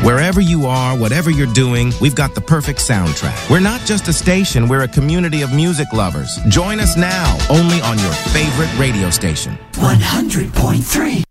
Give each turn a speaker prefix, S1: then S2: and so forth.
S1: Wherever you are, whatever you're doing, we've got the perfect soundtrack. We're not just a station, we're a community of music lovers. Join us now, only on your favorite radio station.
S2: 100.3